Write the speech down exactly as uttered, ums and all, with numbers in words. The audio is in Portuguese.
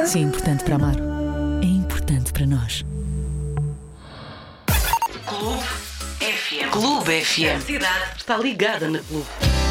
Se é importante para Amaro, é importante para nós. Clube F M. Clube F M. A cidade está ligada na Clube.